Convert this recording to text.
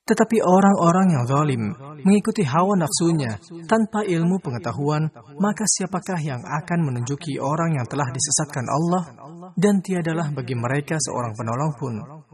Tetapi orang-orang yang zalim mengikuti hawa nafsunya tanpa ilmu pengetahuan, maka siapakah yang akan menunjuki orang yang telah disesatkan Allah, dan tiadalah bagi mereka seorang penolong pun.